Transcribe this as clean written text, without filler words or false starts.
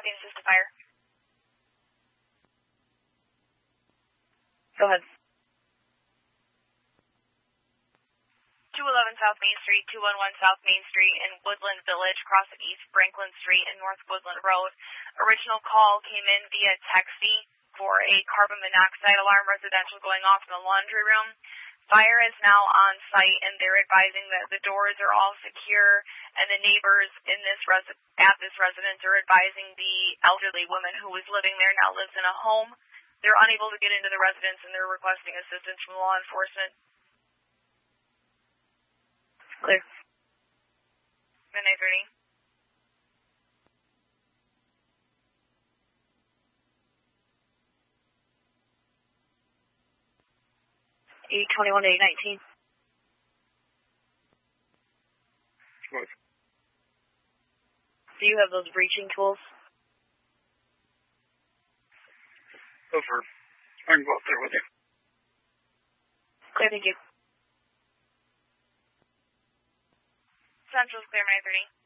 Copy, assisted fire. Go ahead. 211 South Main Street, 211 South Main Street in Woodland Village, crossing East Franklin Street and North Woodland Road. Original call came in via taxi for a carbon monoxide alarm residential going off in the laundry room. Fire is now on site, and they're advising that the doors are all secure, and the neighbors in at this residence are advising the elderly woman who was living there now lives in a home. They're unable to get into the residence, and they're requesting assistance from law enforcement. Clear. Midnight 30. 821 to 819. What? Do you have those breaching tools? Over. I can go up there with you. Clear, thank you. Central's clear, midnight 30.